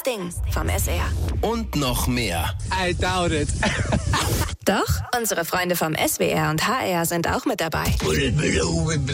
Das Ding vom SR. Und noch mehr. I doubt it. Doch, unsere Freunde vom SWR und HR sind auch mit dabei.